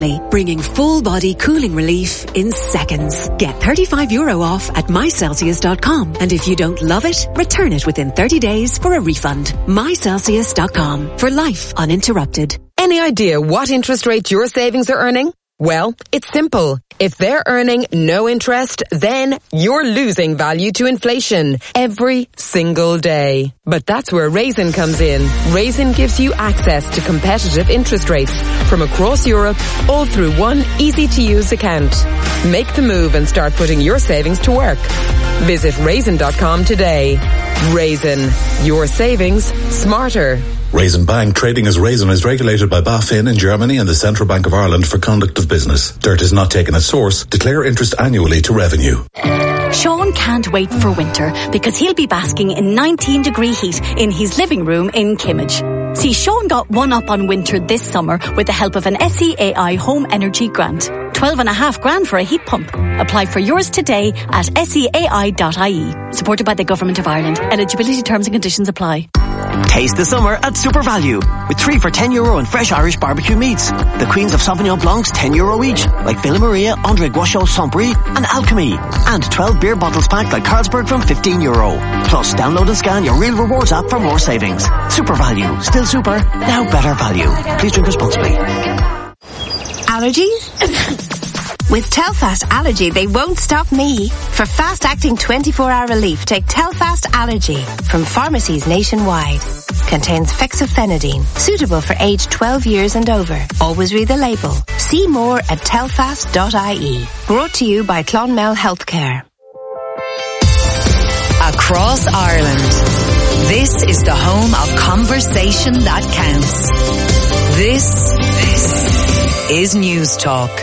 bringing full-body cooling relief in seconds. Get €35 off at mycelsius.com, and if you don't love it, return it within 30 days for a refund. mycelsius.com, for life uninterrupted. Any idea what interest rate your savings are earning? Well, it's simple. If they're earning no interest, then you're losing value to inflation every single day. But that's where Raisin comes in. Raisin gives you access to competitive interest rates from across Europe, all through one easy-to-use account. Make the move and start putting your savings to work. Visit raisin.com today. Raisin. Your savings smarter. Raisin Bank, trading as Raisin, is regulated by BaFin in Germany and the Central Bank of Ireland for conduct of business. Dirt is not taken at source. Declare interest annually to revenue. Sean can't wait for winter because he'll be basking in 19-degree heat in his living room in Kimmage. See, Sean got one up on winter this summer with the help of an SEAI Home Energy Grant. $12,500 for a heat pump. Apply for yours today at seai.ie. Supported by the Government of Ireland. Eligibility terms and conditions apply. Taste the summer at Super Value with 3 for €10 and fresh Irish barbecue meats. The Queens of Sauvignon Blancs €10 each, like Villa Maria, André Guachot, Saint-Brie and Alchemy. And 12 beer bottles packed like Carlsberg from €15. Plus, download and scan your Real Rewards app for more savings. Super Value. Still super, now better value. Please drink responsibly. Allergies? With Telfast Allergy, they won't stop me. For fast-acting 24-hour relief, take Telfast Allergy from pharmacies nationwide. Contains fexofenadine, suitable for age 12 years and over. Always read the label. See more at telfast.ie. Brought to you by Clonmel Healthcare. Across Ireland, this is the home of conversation that counts. This is News Talk.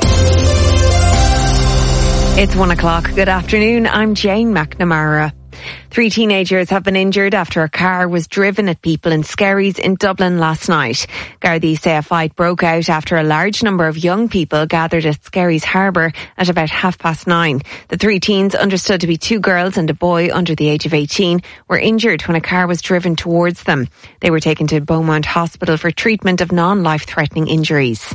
It's 1 o'clock. Good afternoon. I'm Jane McNamara. 3 teenagers have been injured after a car was driven at people in Skerries in Dublin last night. Gardaí say a fight broke out after a large number of young people gathered at Skerries Harbour at about 9:30. The 3 teens, understood to be 2 girls and a boy under the age of 18, were injured when a car was driven towards them. They were taken to Beaumont Hospital for treatment of non-life-threatening injuries.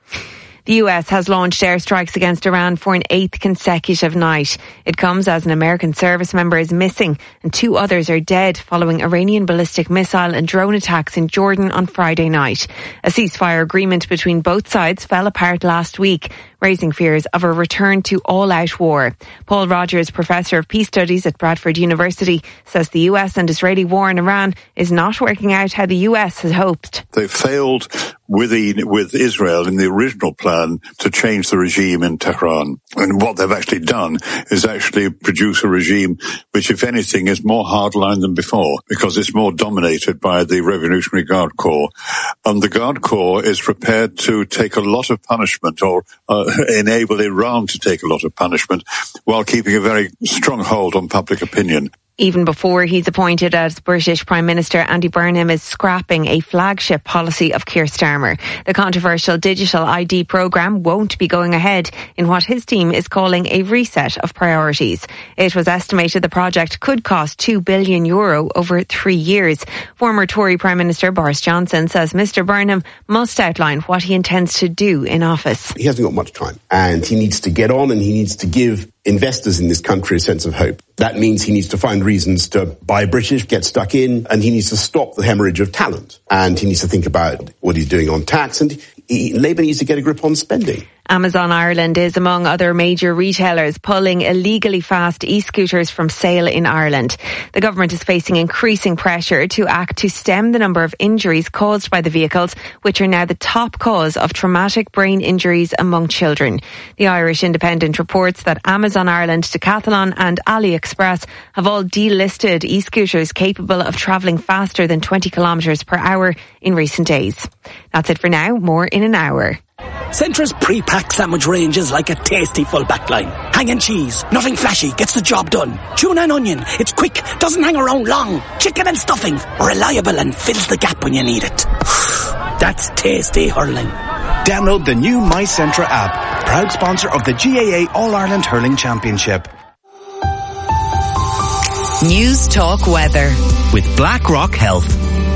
The US has launched airstrikes against Iran for an 8th consecutive night. It comes as an American service member is missing and 2 others are dead following Iranian ballistic missile and drone attacks in Jordan on Friday night. A ceasefire agreement between both sides fell apart last week, raising fears of a return to all-out war. Paul Rogers, Professor of Peace Studies at Bradford University, says the US and Israeli war in Iran is not working out how the US had hoped. They failed with Israel in the original plan to change the regime in Tehran. And what they've actually done is actually produce a regime which, if anything, is more hardline than before, because it's more dominated by the Revolutionary Guard Corps. And the Guard Corps is prepared to take a lot of punishment or enable Iran to take a lot of punishment while keeping a very strong hold on public opinion. Even before he's appointed as British Prime Minister, Andy Burnham is scrapping a flagship policy of Keir Starmer. The controversial digital ID programme won't be going ahead in what his team is calling a reset of priorities. It was estimated the project could cost €2 billion over 3 years. Former Tory Prime Minister Boris Johnson says Mr Burnham must outline what he intends to do in office. He hasn't got much time, and he needs to get on and he needs to give investors in this country a sense of hope. That means he needs to find reasons to buy British, get stuck in, and he needs to stop the hemorrhage of talent. And he needs to think about what he's doing on tax, and Labour needs to get a grip on spending. Amazon Ireland is among other major retailers pulling illegally fast e-scooters from sale in Ireland. The government is facing increasing pressure to act to stem the number of injuries caused by the vehicles, which are now the top cause of traumatic brain injuries among children. The Irish Independent reports that Amazon Ireland, Decathlon and AliExpress have all delisted e-scooters capable of travelling faster than 20 kilometres per hour in recent days. That's it for now. More in an hour. Centra's pre-packed sandwich range is like a tasty full back line. Hanging cheese, nothing flashy, gets the job done. Tuna and onion, it's quick, doesn't hang around long. Chicken and stuffing, reliable and fills the gap when you need it. That's tasty hurling. Download the new My Centra app, proud sponsor of the GAA All-Ireland Hurling Championship. News Talk Weather with BlackRock Health.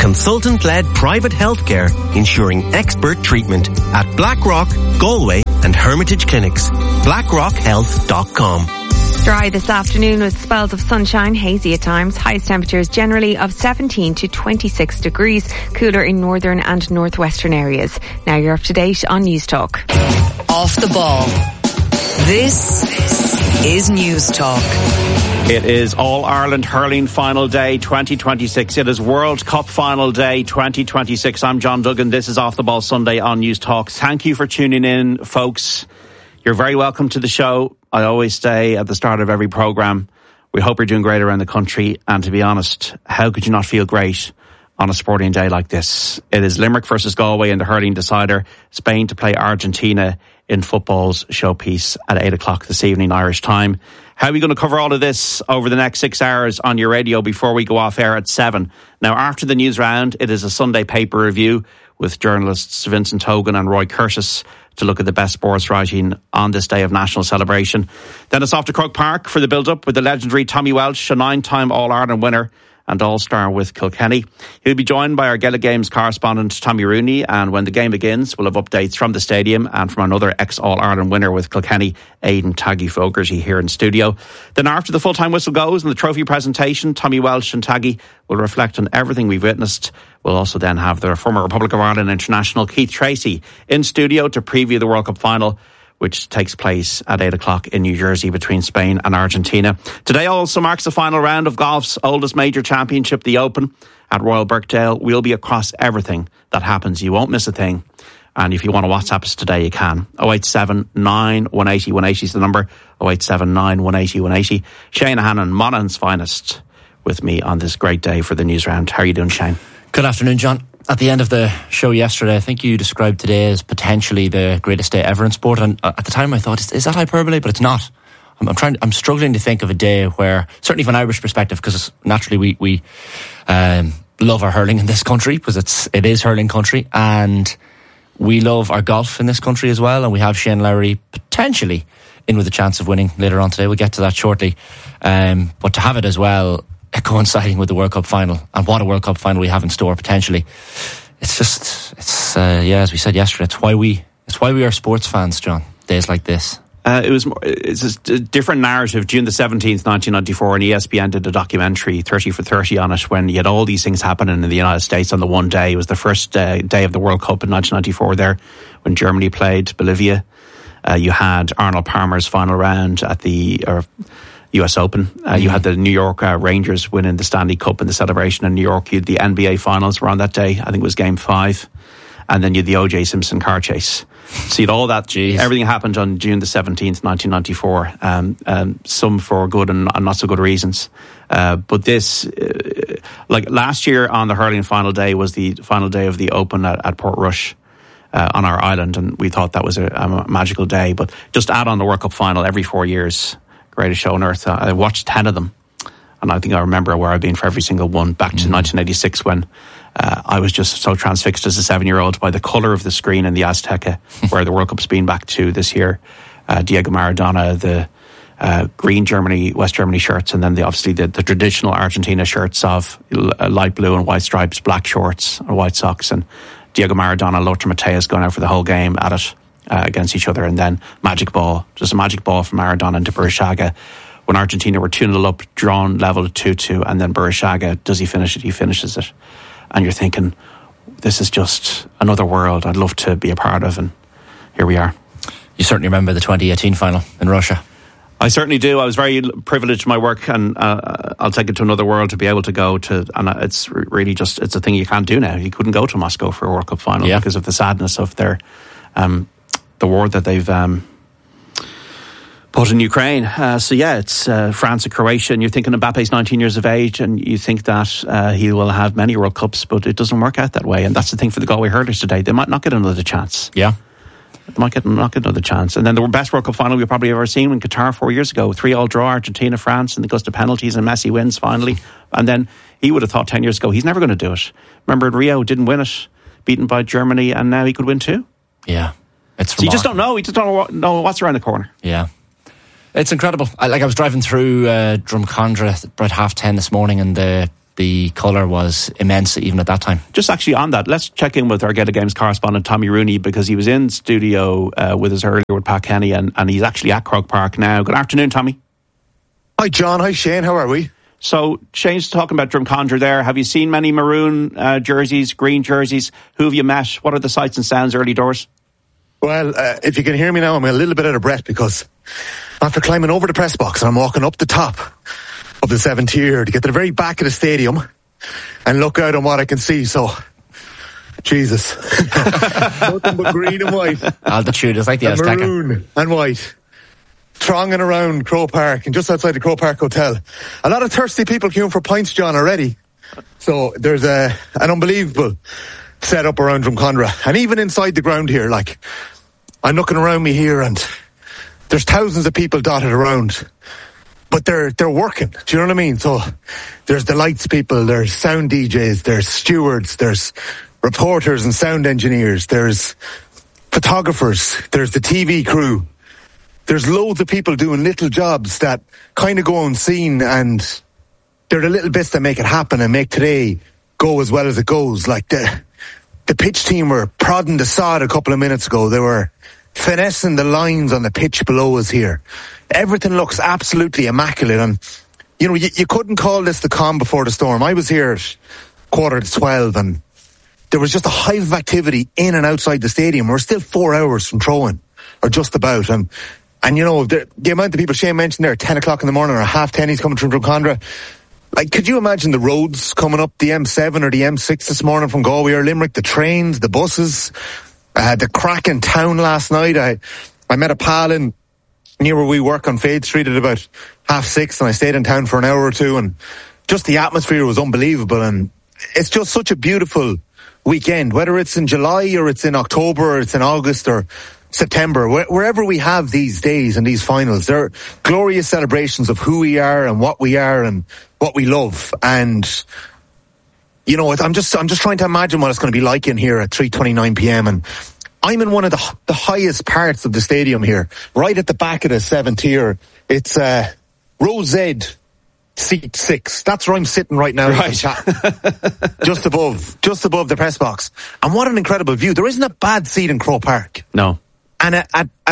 consultant-led private healthcare ensuring expert treatment at Blackrock, Galway and Hermitage Clinics. BlackrockHealth.com. Dry this afternoon with spells of sunshine, hazy at times. Highest temperatures generally of 17 to 26 degrees. Cooler in northern and northwestern areas. Now you're up to date on News Talk. Off the ball. This is News Talk. It is All-Ireland Hurling Final Day 2026. It is World Cup Final Day 2026. I'm John Duggan. This is Off the Ball Sunday on News Talk. Thank you for tuning in, folks. You're very welcome to the show. I always say at the start of every programme, we hope you're doing great around the country. And to be honest, how could you not feel great on a sporting day like this? It is Limerick versus Galway in the hurling decider. Spain to play Argentina in football's showpiece at 8 o'clock this evening, Irish time. How are we going to cover all of this over the next 6 hours on your radio before we go off air at 7? Now, after the news round, it is a Sunday paper review with journalists Vincent Hogan and Roy Curtis to look at the best sports writing on this day of national celebration. Then it's off to Croke Park for the build-up with the legendary Tommy Walsh, a 9-time All-Ireland winner and All-Star with Kilkenny. He'll be joined by our Gaelic Games correspondent Tommy Rooney, and when the game begins, we'll have updates from the stadium and from another ex-All-Ireland winner with Kilkenny, Aidan Taggy Fogarty, here in studio. Then after the full-time whistle goes and the trophy presentation, Tommy Walsh and Taggy will reflect on everything we've witnessed. We'll also then have the former Republic of Ireland international Keith Tracy in studio to preview the World Cup final, which takes place at 8 o'clock in New Jersey between Spain and Argentina. Today also marks the final round of golf's oldest major championship, the Open, at Royal Birkdale. We'll be across everything that happens. You won't miss a thing. And if you want to WhatsApp us today, you can. 087 9 180 180 is the number. 087 9 180 180. Shane Hannon, Monaghan's finest, with me on this great day for the news round. How are you doing, Shane? Good afternoon, John. At the end of the show yesterday, I think you described today as potentially the greatest day ever in sport. And at the time I thought, is that hyperbole? But it's not. I'm struggling to think of a day where, certainly from an Irish perspective, because naturally we love our hurling in this country, because it is hurling country, and we love our golf in this country as well. And we have Shane Lowry potentially in with a chance of winning later on today. We'll get to that shortly. But to have it as well coinciding with the World Cup final, and what a World Cup final we have in store potentially. It's as we said yesterday, it's why we are sports fans, John. Days like this. It's a different narrative. June the 17th, 1994, and ESPN did a documentary, 30 for 30, on it, when you had all these things happening in the United States on the one day. It was the first day of the World Cup in 1994 there, when Germany played Bolivia. You had Arnold Palmer's final round at the US Open. You had the New York Rangers winning the Stanley Cup in the celebration in New York. You had the NBA finals were on that day. I think it was game 5. And then you had the O.J. Simpson car chase. So you had all that. Jeez. Everything happened on June the 17th, 1994. Some for good and not so good reasons. But this, like last year on the hurling final day, was the final day of the Open at Portrush on our island. And we thought that was a magical day. But just add on the World Cup final every 4 years. Greatest show on earth. I watched 10 of them, and I think I remember where I've been for every single one, back to 1986, when I was just so transfixed as a 7-year-old by the colour of the screen in the Azteca, where the World Cup's been back to this year. Diego Maradona, the green Germany, West Germany shirts, and then obviously the traditional Argentina shirts of light blue and white stripes, black shorts and white socks, and Diego Maradona, Lothar Matthäus going out for the whole game at it. Against each other, and then magic ball, just a magic ball from Maradona into Burruchaga when Argentina were 2-0 up, drawn level at 2-2, and then Burruchaga, does he finish it? He finishes it, and you're thinking, this is just another world I'd love to be a part of, and here we are. You certainly remember the 2018 final in Russia. I certainly do. I was very privileged in my work, and I'll take it to another world to be able to go to, and it's really just, it's a thing you can't do now. You couldn't go to Moscow for a World Cup final because of the sadness of their the war that they've put in Ukraine. It's France and Croatia, and you're thinking Mbappe's 19 years of age, and you think that he will have many World Cups, but it doesn't work out that way. And that's the thing for the Galway hurlers today. They might not get another chance. Yeah. They might not get another chance. And then the best World Cup final we've probably ever seen in Qatar 4 years ago. 3-3 draw, Argentina, France, and it goes to penalties, and Messi wins finally. And then he would have thought 10 years ago, he's never going to do it. Remember, Rio didn't win it, beaten by Germany, and now he could win too. Yeah. So you just don't know. You just don't know what's around the corner. Yeah. It's incredible. I was driving through Drumcondra about 10:30 this morning, and the the colour was immense even at that time. Just actually on that, let's check in with our Get a Games correspondent Tommy Rooney, because he was in studio with us earlier with Pat Kenny, and he's actually at Croke Park now. Good afternoon, Tommy. Hi John, hi Shane, how are we? So Shane's talking about Drumcondra there. Have you seen many maroon jerseys, green jerseys? Who have you met? What are the sights and sounds early doors? Well, if you can hear me now, I'm a little bit out of breath because after climbing over the press box and I'm walking up the top of the 7th tier to get to the very back of the stadium and look out on what I can see. So, Jesus. Nothing but green and white. Altitude is like the Azteca. Maroon and white. Thronging around Croke Park and just outside the Croke Park Hotel. A lot of thirsty people queuing for pints, John, already. So there's an unbelievable set up around Drumcondra. And even inside the ground here, like, I'm looking around me here and there's thousands of people dotted around. But they're working. Do you know what I mean? So there's the lights people, there's sound DJs, there's stewards, there's reporters and sound engineers, there's photographers, there's the TV crew. There's loads of people doing little jobs that kind of go unseen, and they're the little bits that make it happen and make today go as well as it goes. Like the pitch team were prodding the sod a couple of minutes ago. They were finessing the lines on the pitch below us here. Everything looks absolutely immaculate, and you know, you couldn't call this the calm before the storm. I was here at 11:15 and there was just a hive of activity in and outside the stadium. We're still 4 hours from throwing, or just about, and you know, the amount of people Shane mentioned there at 10 o'clock in the morning or 10:30 he's coming from Drumcondra. Like, could you imagine the roads coming up the M7 or the M6 this morning from Galway or Limerick, the trains, the buses, the crack in town last night. I met a pal in near where we work on Fade Street at about 6:30 and I stayed in town for an hour or two, and just the atmosphere was unbelievable. And it's just such a beautiful weekend, whether it's in July or it's in October or it's in August or September, wherever we have these days and these finals, they're glorious celebrations of who we are and what we love. And you know, I'm just trying to imagine what it's going to be like in here at 3:29 p.m. and I'm in one of the highest parts of the stadium here, right at the back of the 7th tier. It's row Z, seat 6. That's where I'm sitting right now. Right. just above the press box. And what an incredible view. There isn't a bad seat in Croke Park. No. And at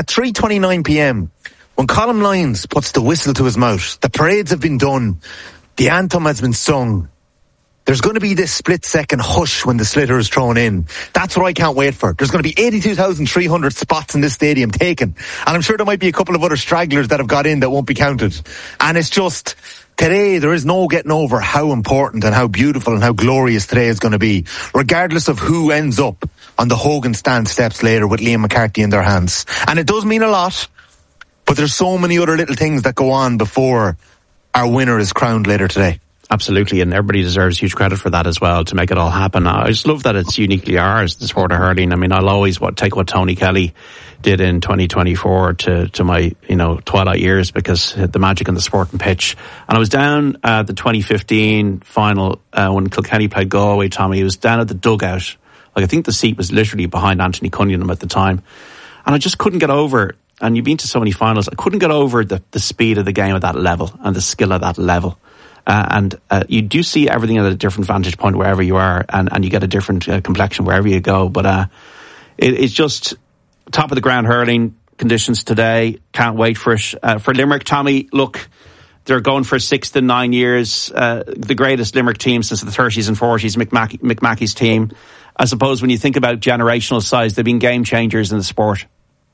3:29 p.m, when Colm Lyons puts the whistle to his mouth, the parades have been done, the anthem has been sung, there's going to be this split-second hush when the slitter is thrown in. That's what I can't wait for. There's going to be 82,300 spots in this stadium taken. And I'm sure there might be a couple of other stragglers that have got in that won't be counted. And it's just, today there is no getting over how important and how beautiful and how glorious today is going to be, regardless of who ends up on the Hogan stand steps later with Liam McCarthy in their hands. And it does mean a lot, but there's so many other little things that go on before our winner is crowned later today. Absolutely, and everybody deserves huge credit for that as well, to make it all happen. I just love that it's uniquely ours, the sport of hurling. I mean, I'll always take what Tony Kelly did in 2024 to my, twilight years, because the magic on the sport and pitch. And I was down at the 2015 final when Kilkenny played Galway, Tommy. He was down at the dugout. Like, I think the seat was literally behind Anthony Cunningham at the time. And I just couldn't get over, and you've been to so many finals, I couldn't get over the speed of the game at that level and the skill at that level. And you do see everything at a different vantage point wherever you are, and you get a different complexion wherever you go. But it's just top of the ground hurling conditions today. Can't wait for it. For Limerick, Tommy, look, they're going for 6 to 9 years. The greatest Limerick team since the 30s and 40s, Mick Mackey's team. I suppose when you think about generational size, they've been game changers in the sport.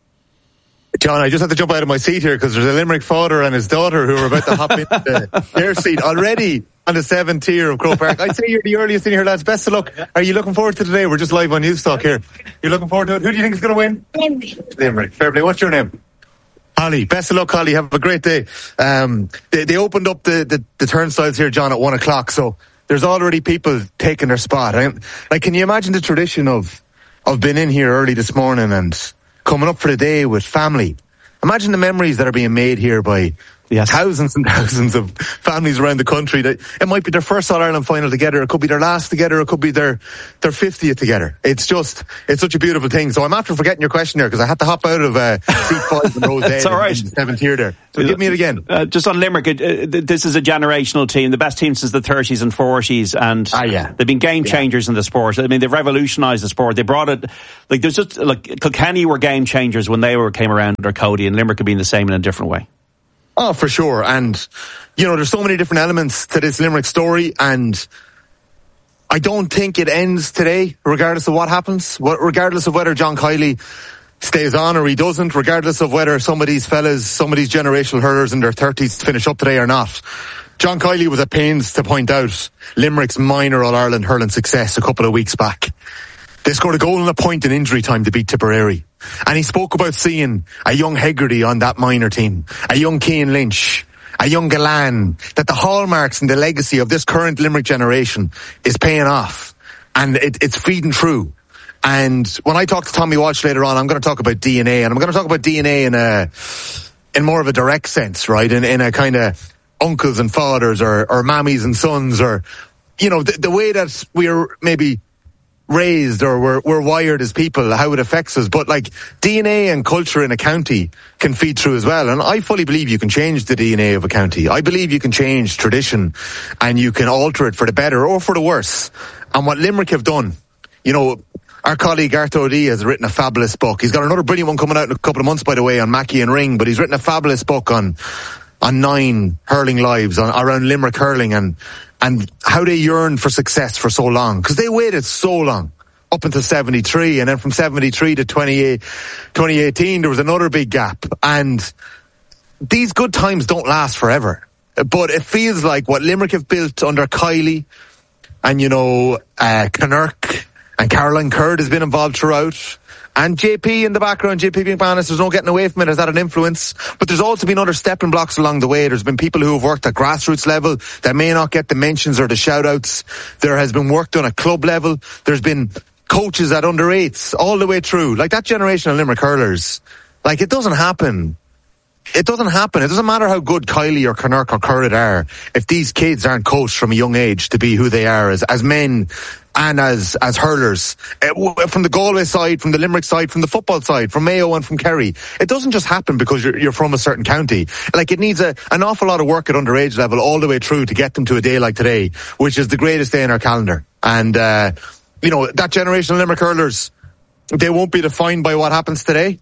John, I just had to jump out of my seat here because there's a Limerick father and his daughter who are about to hop into their seat already on the 7th tier of Croke Park. I'd say you're the earliest in here, lads. Best of luck. Are you looking forward to today? We're just live on Newstalk here. You're looking forward to it? Who do you think is going to win? Limerick. Fair play. What's your name? Holly. Best of luck, Holly. Have a great day. They opened up the turnstiles here, John, at 1 o'clock, so there's already people taking their spot. Like, can you imagine the tradition of being in here early this morning and coming up for the day with family? Imagine the memories that are being made here by Yes. Thousands and thousands of families around the country that it might be their first All-Ireland final together, it could be their last together, it could be their 50th together. It's such a beautiful thing. So I'm after forgetting your question there because I had to hop out of seat 5 in Rose It's all right. in the 7th tier there. So give me it again. Just on Limerick, this is a generational team, the best team since the 30s and 40s, and they've been game changers in the sport. I mean, they've revolutionised the sport. They brought it, there's just, Kilkenny were game changers when they came around under Cody, and Limerick have been the same in a different way. Oh, for sure. And, there's so many different elements to this Limerick story, and I don't think it ends today, regardless of what happens, regardless of whether John Kiely stays on or he doesn't, regardless of whether some of these generational hurlers in their 30s finish up today or not. John Kiely was at pains to point out Limerick's minor All-Ireland hurling success a couple of weeks back. They scored a goal and a point in injury time to beat Tipperary. And he spoke about seeing a young Hegarty on that minor team, a young Cian Lynch, a young Galan, that the hallmarks and the legacy of this current Limerick generation is paying off. And it's feeding through. And when I talk to Tommy Walsh later on, I'm going to talk about DNA, and I'm going to talk about DNA in more of a direct sense, right? In a kind of uncles and fathers or mammies and sons, or, the way that we're maybe raised or we're wired as people, how it affects us. But DNA and culture in a county can feed through as well. And I fully believe you can change the DNA of a county. I believe you can change tradition and you can alter it for the better or for the worse. And what Limerick have done, our colleague Arthur O'Dea has written a fabulous book. He's got another brilliant one coming out in a couple of months, by the way, on Mackey and Ring, but he's written a fabulous book on 9 hurling lives around Limerick hurling and how they yearned for success for so long, because they waited so long up until 73, and then from 73 to 2018 there was another big gap. And these good times don't last forever, but it feels like what Limerick have built under Kiely and Connacht and Caroline Curd has been involved throughout, and JP in the background, JP McManus, there's no getting away from it, has had an influence. But there's also been other stepping blocks along the way. There's been people who have worked at grassroots level that may not get the mentions or the shout outs. There has been work done at club level. There's been coaches at under 8s all the way through. That generation of Limerick hurlers, it doesn't happen. It doesn't happen. It doesn't matter how good Kiely or Connacht or Currid are if these kids aren't coached from a young age to be who they are as men and as hurlers. From the Galway side, from the Limerick side, from the football side, from Mayo and from Kerry. It doesn't just happen because you're from a certain county. It needs an awful lot of work at underage level all the way through to get them to a day like today, which is the greatest day in our calendar. And, that generation of Limerick hurlers, they won't be defined by what happens today.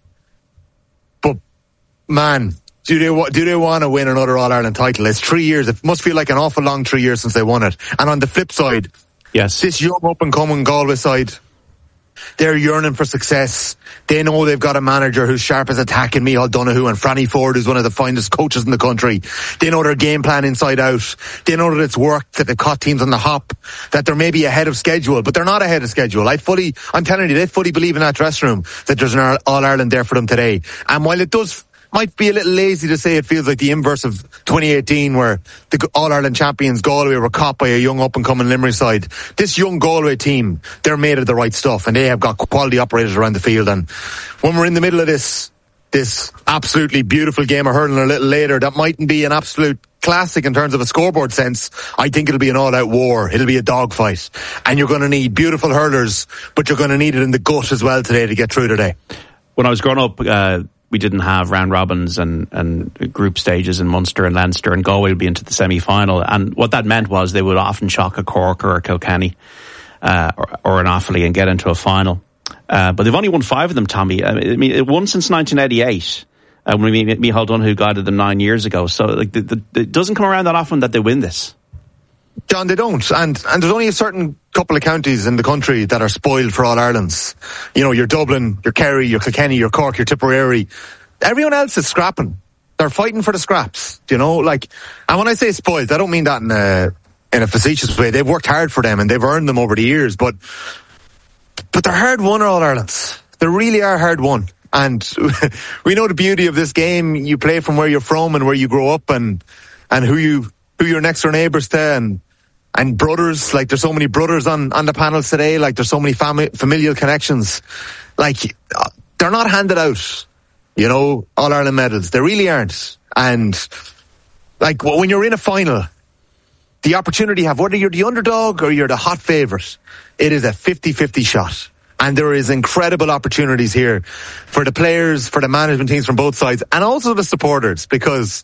But, man, do they want to win another All-Ireland title? It's 3 years. It must feel like an awful long 3 years since they won it. And on the flip side, yes, this young up-and-coming Galway side, they're yearning for success. They know they've got a manager who's sharp as a tack in Micheál Donoghue, and Franny Ford, who's one of the finest coaches in the country. They know their game plan inside out. They know that it's worked, that they've caught teams on the hop, that they're maybe ahead of schedule, but they're not ahead of schedule. I'm telling you, they fully believe in that dressing room that there's an All-Ireland there for them today. And while it might be a little lazy to say, it feels like the inverse of 2018 where the All-Ireland champions Galway were caught by a young up-and-coming Limerick side. This young Galway team, they're made of the right stuff and they have got quality operators around the field. And when we're in the middle of this absolutely beautiful game of hurling a little later, that mightn't be an absolute classic in terms of a scoreboard sense, I think it'll be an all-out war. It'll be a dogfight. And you're going to need beautiful hurlers, but you're going to need it in the gut as well today to get through today. When I was growing up, we didn't have round robins and group stages in Munster and Leinster, and Galway would be into the semi-final. And what that meant was they would often shock a Cork or a Kilkenny or an Offaly and get into a final. But they've only won 5 of them, Tommy. I mean, it won since 1988. When Micheál Donoghue guided them 9 years ago. So it doesn't come around that often that they win this. John, they don't. And there's only a certain couple of counties in the country that are spoiled for All-Irelands. Your Dublin, your Kerry, your Kilkenny, your Cork, your Tipperary. Everyone else is scrapping. They're fighting for the scraps, and when I say spoiled, I don't mean that in a facetious way. They've worked hard for them and they've earned them over the years, but they're hard won All-Irelands. They really are hard won. And we know the beauty of this game. You play from where you're from and where you grow up and who your next door neighbours to and brothers. There's so many brothers on the panels today. There's so many familial connections. They're not handed out, All-Ireland medals. They really aren't. And Like, when you're in a final, the opportunity you have, whether you're the underdog or you're the hot favourite, it is a 50-50 shot. And there is incredible opportunities here for the players, for the management teams from both sides, and also the supporters, because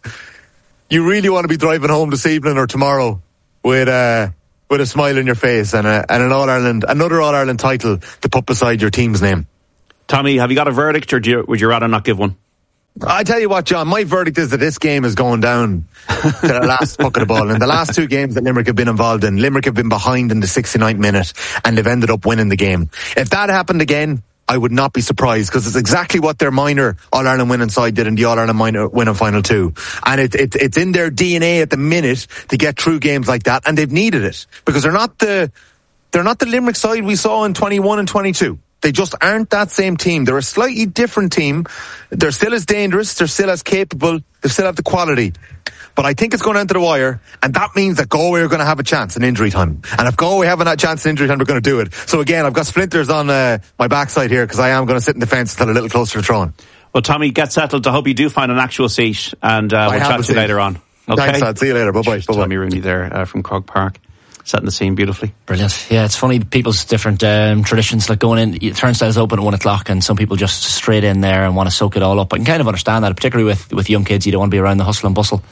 you really want to be driving home this evening or tomorrow with a smile on your face and another All-Ireland title to put beside your team's name. Tommy, have you got a verdict, or would you rather not give one? I tell you what, John, my verdict is that this game is going down to the last puck of the ball. In the last two games that Limerick have been involved in, Limerick have been behind in the 69th minute and they've ended up winning the game. If that happened again, I would not be surprised, because it's exactly what their minor All-Ireland winning side did in the All-Ireland minor winning final too. And it's in their DNA at the minute to get through games like that, and they've needed it, because they're not the Limerick side we saw in 21 and 22. They just aren't that same team. They're a slightly different team. They're still as dangerous. They're still as capable. They still have the quality. But I think it's going down to the wire, and that means that Galway are going to have a chance in injury time. And if Galway haven't had a chance in injury time, they're going to do it. So again, I've got splinters on my backside here, because I am going to sit in the fence until a little closer to throwing. Well, Tommy, get settled. I hope you do find an actual seat, and we'll chat to you later on. Okay? Thanks, lad. See you later. Bye-bye. Tommy Rooney there from Croke Park, setting the scene beautifully. Brilliant. Yeah, it's funny, people's different traditions, like going in, turnstiles open at 1 o'clock and some people just straight in there and want to soak it all up. I can kind of understand that, particularly with young kids. You don't want to be around the hustle and bustle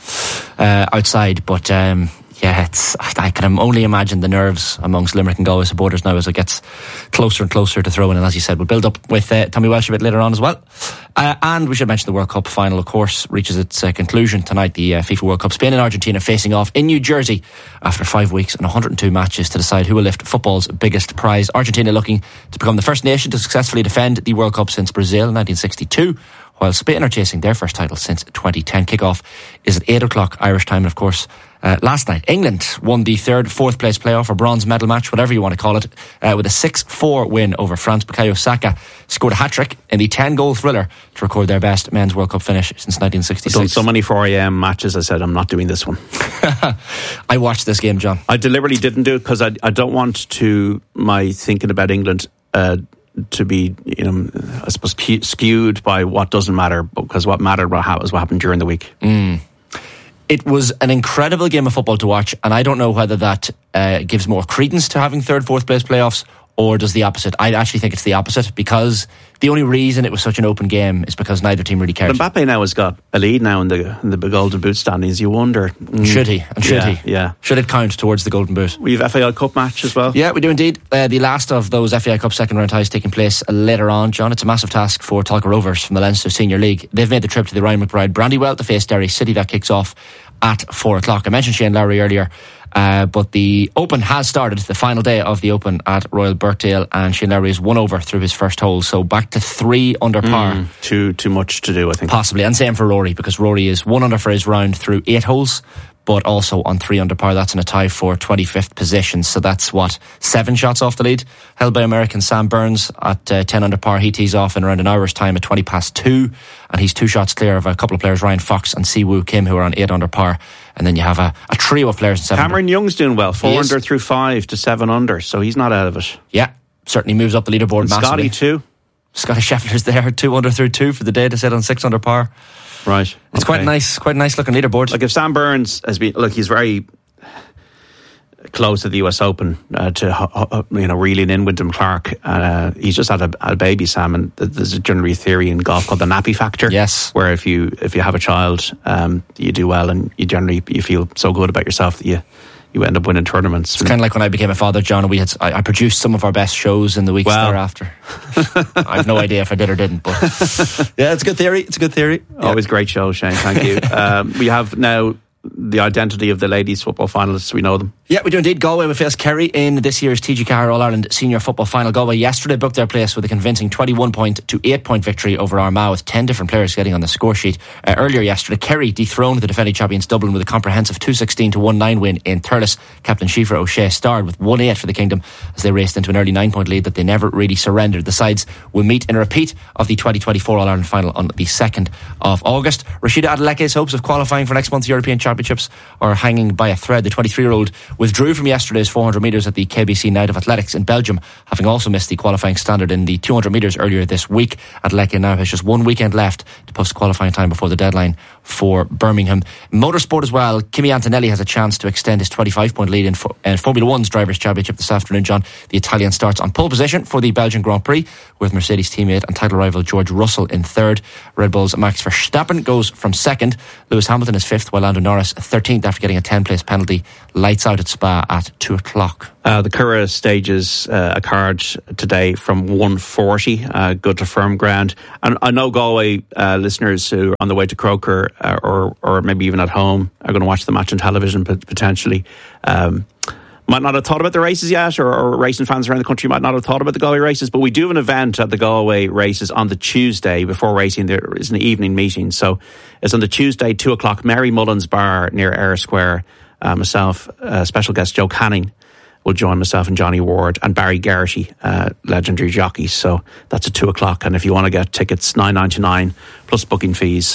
outside, but yeah, I can only imagine the nerves amongst Limerick and Galway supporters now as it gets closer and closer to throwing. And as you said, we'll build up with Tommy Walsh a bit later on as well. And we should mention the World Cup final, of course, reaches its conclusion tonight. The FIFA World Cup, Spain and Argentina facing off in New Jersey after 5 weeks and 102 matches to decide who will lift football's biggest prize. Argentina looking to become the first nation to successfully defend the World Cup since Brazil in 1962. While Spain are chasing their first title since 2010. Kickoff is at 8 o'clock Irish time. And of course, last night, England won the fourth place playoff or bronze medal match, whatever you want to call it, with a 6-4 win over France. Bukayo Saka scored a hat-trick in the 10-goal thriller to record their best men's World Cup finish since 1966. I've done so many 4am matches, I said, I'm not doing this one. I watched this game, John. I deliberately didn't do it because I don't want my thinking about England to be, I suppose, skewed by what doesn't matter, because what mattered was what happened during the week. It was an incredible game of football to watch, and I don't know whether that gives more credence to having third, fourth place playoffs, or does the opposite. I actually think it's the opposite, because the only reason it was such an open game is because neither team really cared. Mbappe now has got a lead now in the Golden Boot standings. You wonder, should he? Yeah. Should it count towards the Golden Boot? We have FAI Cup match as well. Yeah, we do indeed. The last of those FAI Cup second round ties taking place later on, John. It's a massive task for Talca Rovers from the Leinster Senior League. They've made the trip to the Ryan McBride Brandywell to face Derry City. That kicks off at 4 o'clock. I mentioned Shane Lowry earlier, but the Open has started, the final day of the Open at Royal Birkdale, and Shane Lowry is 1 over through his first hole, so back to 3 under par. Too much to do, I think. Possibly, and same for Rory, because Rory is 1 under for his round through 8 holes, but also on 3 under par. That's in a tie for 25th position, so that's 7 shots off the lead, held by American Sam Burns at 10 under par. He tees off in around an hour's time at 20 past 2, and he's 2 shots clear of a couple of players, Ryan Fox and Siwoo Kim, who are on 8 under par. And then you have a trio of players in 7 Cameron Young's doing well, 4 under through 5 to 7 under, so he's not out of it. Yeah, certainly moves up the leaderboard massively. Scotty too. Scotty Scheffler's there, 2 under through 2 for the day to sit on 6 under par. Right. It's quite a nice looking leaderboard. Like, if Sam Burns has been, he's very close to the US Open to reeling in Wyndham Clark. He's just had a baby, Sam, and there's a generally theory in golf called the nappy factor. Yes, where if you have a child, you do well, and you feel so good about yourself that you end up winning tournaments. It's kind of like when I became a father, John, and I produced some of our best shows in the weeks thereafter. I have no idea if I did or didn't, but yeah, it's a good theory. Always great show, Shane. Thank you. We have now the identity of the ladies football finalists. We know them. Yeah, we do indeed. Galway will face Kerry in this year's TG Carr All-Ireland Senior Football Final. Galway yesterday booked their place with a convincing 21-point to 8-point victory over Armagh, with 10 different players getting on the score sheet. Earlier yesterday, Kerry dethroned the defending champions Dublin with a comprehensive 2-16-1-9 win in Thurles. Captain Shifra O'Shea starred with 1-8 for the Kingdom as they raced into an early 9-point lead that they never really surrendered. The sides will meet in a repeat of the 2024 All-Ireland Final on the 2nd of August. Rashida Adeleke's hopes of qualifying for next month's European Championships are hanging by a thread. The 23-year-old withdrew from yesterday's 400 metres at the KBC Night of Athletics in Belgium, having also missed the qualifying standard in the 200 metres earlier this week. Adeleke now has just 1 weekend left to post qualifying time before the deadline for Birmingham. Motorsport as well, Kimi Antonelli has a chance to extend his 25-point lead in Formula One's Drivers' Championship this afternoon, John. The Italian starts on pole position for the Belgian Grand Prix, with Mercedes teammate and title rival George Russell in third. Red Bull's Max Verstappen goes from second. Lewis Hamilton is fifth, while Lando Norris 13th after getting a 10-place penalty. Lights out at Spa at 2 o'clock. The Cura stages a card today from 1:40, good to firm ground. And I know Galway listeners who are on the way to Croker or maybe even at home are going to watch the match on television potentially. Might not have thought about the races yet, or racing fans around the country might not have thought about the Galway races, but we do have an event at the Galway races on the Tuesday before racing. There is an evening meeting, so it's on the Tuesday, 2 o'clock, Mary Mullins Bar near Eyre Square. Myself, special guest Joe Canning will join myself and Johnny Ward and Barry Geraghty, legendary jockeys. So that's at 2 o'clock. And if you want to get tickets, $9.99 plus booking fees,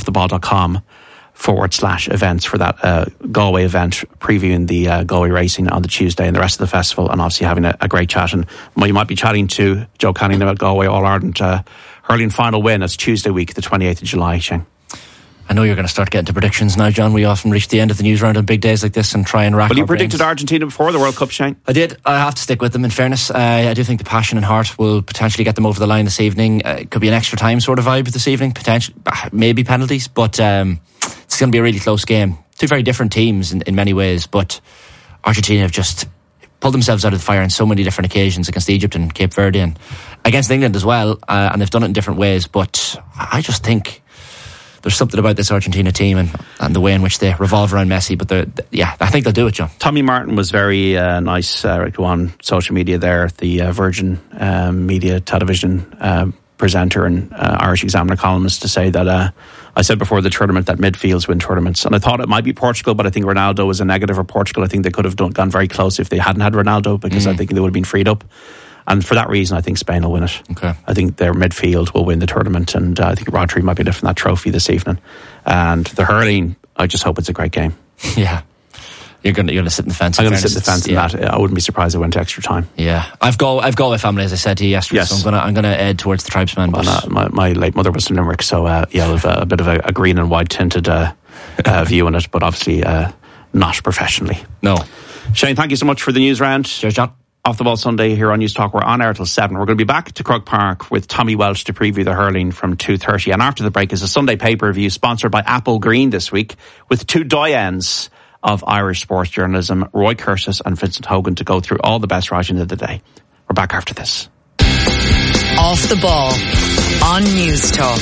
offtheball.com/events for that Galway event, previewing the Galway racing on the Tuesday and the rest of the festival, and obviously having a great chat. And you might be chatting to Joe Canning about Galway All-Ireland hurling final win. It's Tuesday week, the 28th of July, Shane. I know you're going to start getting to predictions now, John. We often reach the end of the news round on big days like this and try and rack. Well, you predicted Argentina before the World Cup, Shane. I did. I have to stick with them, in fairness. I do think the passion and heart will potentially get them over the line this evening. It could be an extra time sort of vibe this evening, potentially, maybe penalties, but it's going to be a really close game. Two very different teams in many ways, but Argentina have just pulled themselves out of the fire on so many different occasions against Egypt and Cape Verde and against England as well, and they've done it in different ways. But I just think there's something about this Argentina team and the way in which they revolve around Messi. But I think they'll do it, John. Tommy Martin was very nice to go on social media there, the Virgin Media television presenter and Irish Examiner columnist, to say that I said before the tournament that midfields win tournaments, and I thought it might be Portugal, but I think Ronaldo was a negative for Portugal. I think they could have gone very close if they hadn't had Ronaldo, because I think they would have been freed up. And for that reason, I think Spain will win it. Okay. I think their midfield will win the tournament, and I think Rodri might be lifting that trophy this evening. And the hurling, I just hope it's a great game. Yeah. You're going to sit in the fence. I'm going to sit in the fence in that. I wouldn't be surprised if it went to extra time. Yeah. I've got a family, as I said to you yesterday, yes. So I'm going to head towards the tribesmen. Well, my late mother was in Limerick, so yeah, with a bit of a green and white tinted view on it, but obviously not professionally. No. Shane, thank you so much for the news round. Cheers, John. Off the Ball Sunday here on News Talk. We're on air till 7. We're going to be back to Croke Park with Tommy Welch to preview the hurling from 2:30. And after the break is a Sunday pay-per-view sponsored by Apple Green this week, with two doyens of Irish sports journalism, Roy Curtis and Vincent Hogan, to go through all the best writing of the day. We're back after this. Off the Ball on News Talk.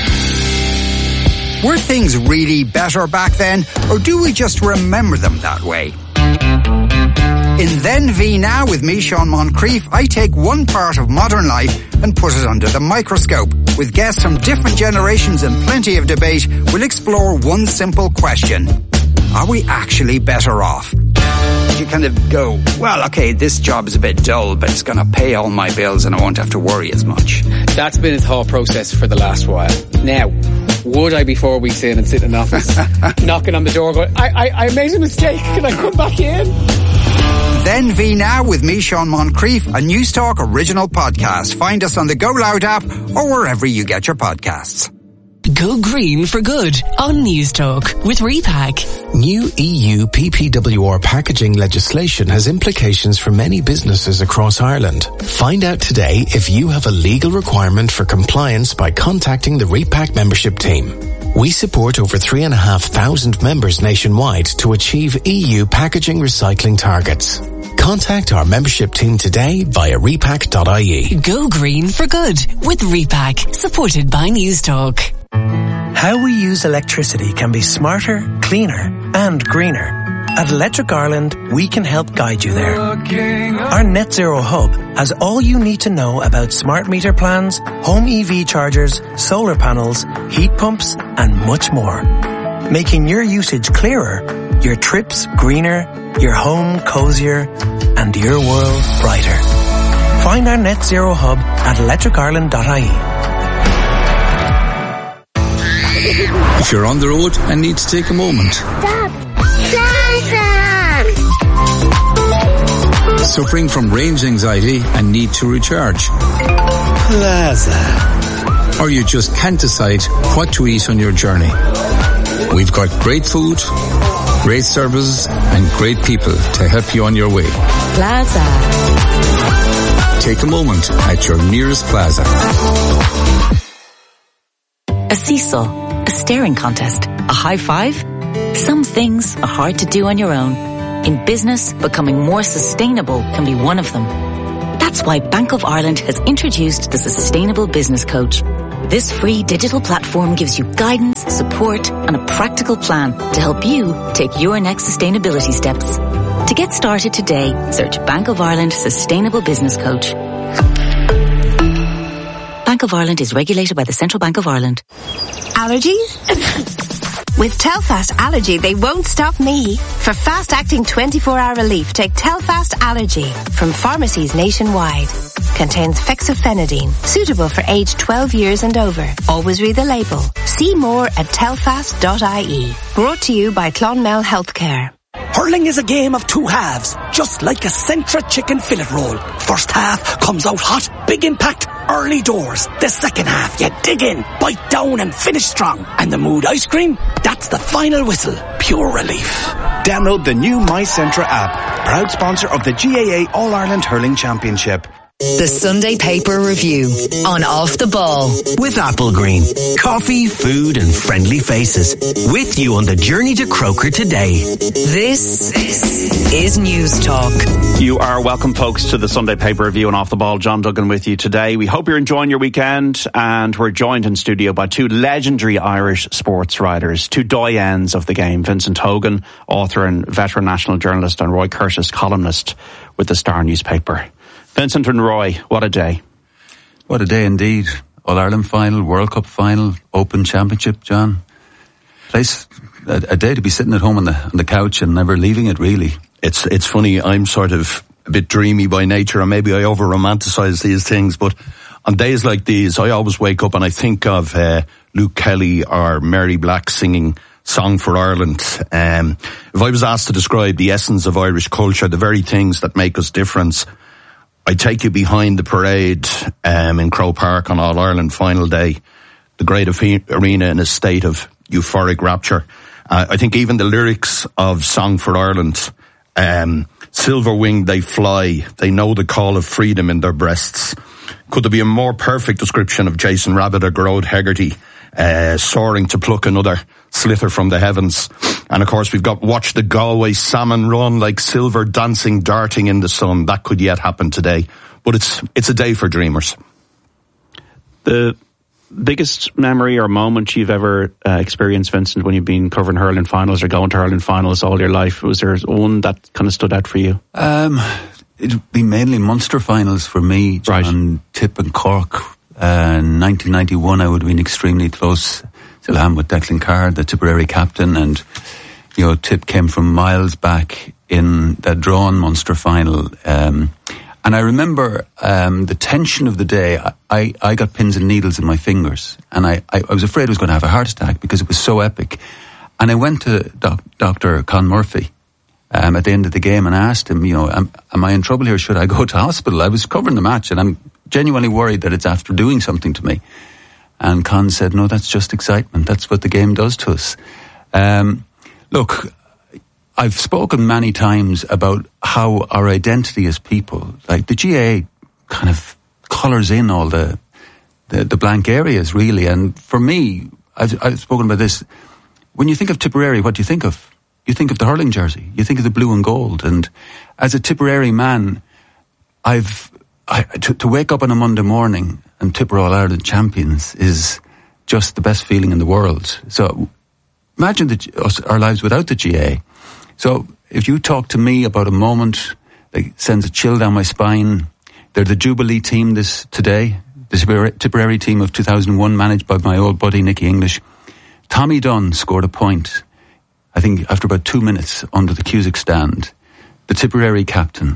Were things really better back then, or do we just remember them that way? In Then V Now with me, Sean Moncrief, I take one part of modern life and put it under the microscope. With guests from different generations and plenty of debate, we'll explore one simple question. Are we actually better off? You kind of go, well, okay, this job is a bit dull, but it's going to pay all my bills and I won't have to worry as much. That's been a thought process for the last while. Now, would I be 4 weeks in and sit in an office, knocking on the door going, I made a mistake, can I come back in? Then V Now with me, Sean Moncrief, a News Talk original podcast. Find us on the Go Loud app or wherever you get your podcasts. Go green for good on News Talk with Repack. New EU PPWR packaging legislation has implications for many businesses across Ireland. Find out today if you have a legal requirement for compliance by contacting the Repack membership team. We support over 3,500 members nationwide to achieve EU packaging recycling targets. Contact our membership team today via repack.ie. Go green for good with Repack, supported by News Talk. How we use electricity can be smarter, cleaner and greener. At Electric Ireland, we can help guide you there. Our Net Zero Hub has all you need to know about smart meter plans, home EV chargers, solar panels, heat pumps and much more. Making your usage clearer, your trips greener, your home cozier and your world brighter. Find our Net Zero Hub at electricireland.ie. If you're on the road and need to take a moment. Stop! Suffering from range anxiety and need to recharge. Plaza. Or you just can't decide what to eat on your journey. We've got great food, great services and great people to help you on your way. Plaza. Take a moment at your nearest Plaza. A seesaw, a staring contest, a high five. Some things are hard to do on your own. In business, becoming more sustainable can be one of them. That's why Bank of Ireland has introduced the Sustainable Business Coach. This free digital platform gives you guidance, support, and a practical plan to help you take your next sustainability steps. To get started today, search Bank of Ireland Sustainable Business Coach. Bank of Ireland is regulated by the Central Bank of Ireland. Allergies? With Telfast Allergy, they won't stop me. For fast-acting 24-hour relief, take Telfast Allergy from pharmacies nationwide. Contains fexofenadine, suitable for age 12 years and over. Always read the label. See more at telfast.ie. Brought to you by Clonmel Healthcare. Hurling is a game of two halves, just like a Centra chicken fillet roll. First half comes out hot, big impact, early doors. The second half, you dig in, bite down and finish strong. And the Mood ice cream, that's the final whistle. Pure relief. Download the new My Centra app, proud sponsor of the GAA All-Ireland Hurling Championship. The Sunday Paper Review on Off the Ball. With Applegreen. Coffee, food and friendly faces. With you on the journey to Croker today. This is News Talk. You are welcome, folks, to the Sunday Paper Review and Off the Ball. John Duggan with you today. We hope you're enjoying your weekend, and we're joined in studio by two legendary Irish sports writers, two doyens of the game, Vincent Hogan, author and veteran national journalist, and Roy Curtis, columnist with the Star newspaper. Vincent and Roy, what a day. What a day indeed. All-Ireland final, World Cup final, Open Championship, John. A day to be sitting at home on the couch and never leaving it, really. It's funny, I'm sort of a bit dreamy by nature, and maybe I over-romanticize these things, but on days like these, I always wake up and I think of Luke Kelly or Mary Black singing Song for Ireland. If I was asked to describe the essence of Irish culture, the very things that make us different, I take you behind the parade in Croke Park on All-Ireland final day, the great arena in a state of euphoric rapture. I think even the lyrics of Song for Ireland, silver-winged they fly, they know the call of freedom in their breasts. Could there be a more perfect description of Jason Rabbit or Gearóid Hegarty soaring to pluck another slither from the heavens? And of course we've got Watch the Galway Salmon Run, like silver dancing, darting in the sun. That could yet happen today. But it's a day for dreamers. The biggest memory or moment you've ever experienced, Vincent, when you've been covering hurling finals or going to hurling finals all your life, was there one that kind of stood out for you? It'd be mainly Munster finals for me, John. Right. Tip and Cork. 1991, I would have been extremely close. Still am with Declan Carr, the Tipperary captain, and Tip came from miles back in that drawn Munster final. And I remember the tension of the day. I got pins and needles in my fingers, and I was afraid I was going to have a heart attack because it was so epic. And I went to Dr. Con Murphy at the end of the game and asked him, am I in trouble here? Should I go to hospital? I was covering the match, and I'm genuinely worried that it's after doing something to me. And Con said, no, that's just excitement. That's what the game does to us. Look, I've spoken many times about how our identity as people, like the GAA kind of colours in all the blank areas, really. And for me, I've spoken about this. When you think of Tipperary, what do you think of? You think of the hurling jersey. You think of the blue and gold. And as a Tipperary man, to wake up on a Monday morning and Tipper All-Ireland champions is just the best feeling in the world. So imagine our lives without the GAA. So if you talk to me about a moment that sends a chill down my spine, they're the Jubilee team today, the Tipperary team of 2001, managed by my old buddy Nicky English. Tommy Dunn scored a point, I think after about 2 minutes under the Cusack stand. The Tipperary captain,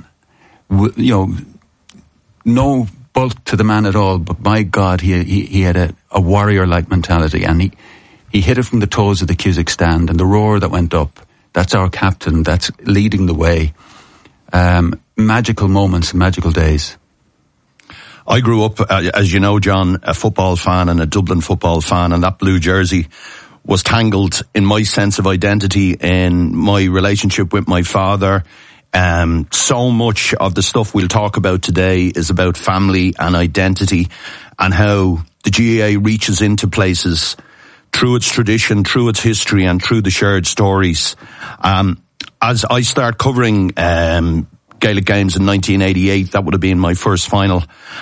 no bulk to the man at all, but my God, he had a warrior-like mentality, and he hit it from the toes of the Cusack stand, and the roar that went up, that's our captain, that's leading the way. Magical moments, magical days. I grew up, as you know, John, a football fan and a Dublin football fan, and that blue jersey was tangled in my sense of identity, in my relationship with my father. So much of the stuff we'll talk about today is about family and identity, and how the GAA reaches into places through its tradition, through its history, and through the shared stories. As I start covering Gaelic games in 1988, that would have been my first final.